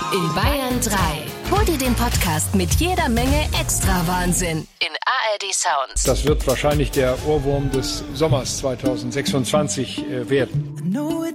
in Bayern 3. Hol dir den Podcast mit jeder Menge Extra-Wahnsinn in ARD Sounds. Das wird wahrscheinlich der Ohrwurm des Sommers 2026 werden.